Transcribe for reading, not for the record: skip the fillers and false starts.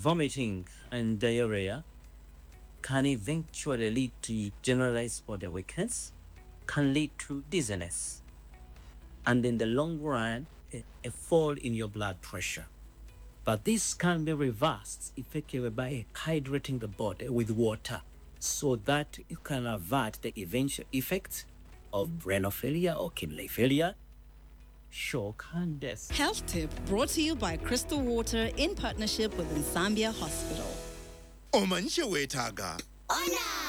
vomiting and diarrhea can eventually lead to generalized body weakness, can lead to dizziness, and in the long run, a fall in your blood pressure. But this can be reversed effectively by hydrating the body with water so that you can avert the eventual effects of renal failure or kidney failure, shock, and death. Health tip brought to you by Crystal Water in partnership with Nsambia Hospital. Omanishe wetaga. Ona!